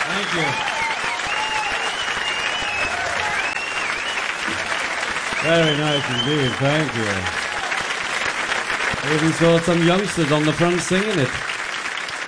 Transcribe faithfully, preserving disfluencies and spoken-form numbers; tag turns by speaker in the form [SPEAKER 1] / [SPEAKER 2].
[SPEAKER 1] Thank you. Very nice indeed, thank you. Even saw some youngsters on the front singing it.